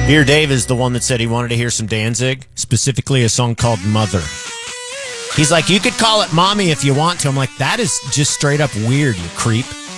Beer Dave is the one that said he wanted to hear some Danzig, specifically a song called Mother. He's like, you could call it Mommy if you want to. I'm like, that is just straight up weird, you creep.